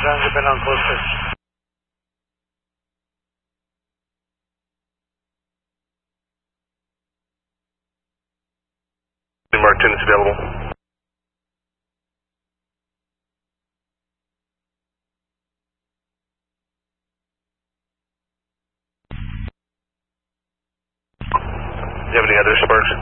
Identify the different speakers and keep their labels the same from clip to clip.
Speaker 1: depend on close pitch.
Speaker 2: Mark 10 is available. Do you have any other sparks?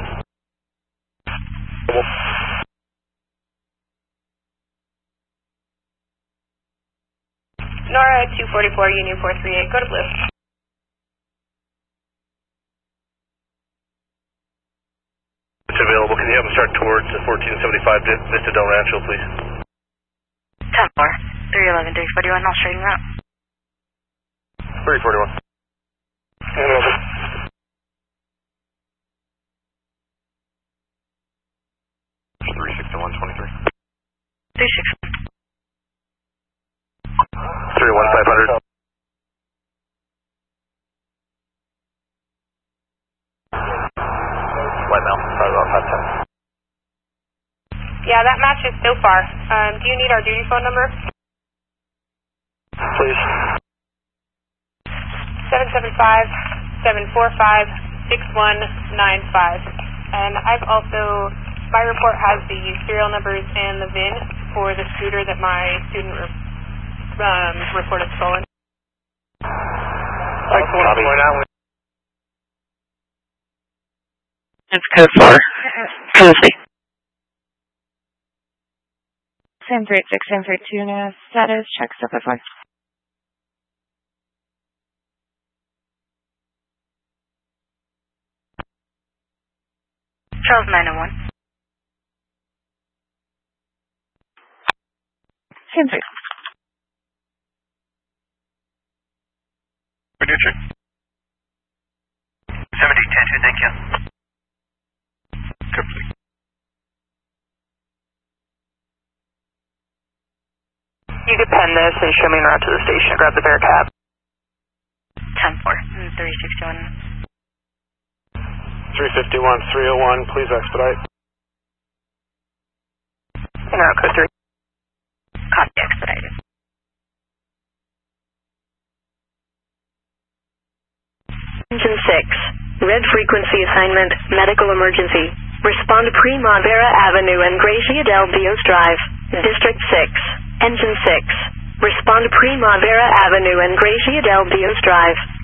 Speaker 3: Nora 244, Union 438, go to blue.
Speaker 2: It's available. Can you have them start towards the 1475 Vista Del Rancho, please?
Speaker 3: 10-4, 311, 341, I'll straighten that.
Speaker 2: 341.
Speaker 1: And over.
Speaker 2: 36123.
Speaker 3: 361.
Speaker 2: 31500. White Mount, probably about 510.
Speaker 3: Yeah, that matches so far. Do you need our duty phone number?
Speaker 2: Please.
Speaker 3: 775-745-6195. And I've also, my report has the serial numbers and the VIN for the scooter that my student reported stolen.
Speaker 4: It's code 4. Cozy.
Speaker 5: Same 36, same 32 now. Status, check step at 1.
Speaker 3: Charles 901.
Speaker 5: Same 3.
Speaker 2: Producer. 7010, thank you. Complete.
Speaker 3: You could pen this and show me around to the station. Grab the bear cab. 10-4, 361.
Speaker 1: 351, 301, please expedite.
Speaker 3: And route code 3. Copy, expedited.
Speaker 6: Engine 6, red frequency assignment, medical emergency. Respond to Primavera Avenue and Gracia del Dios Drive, District 6. Engine 6, respond to Primavera Avenue and Gracia del Dios Drive.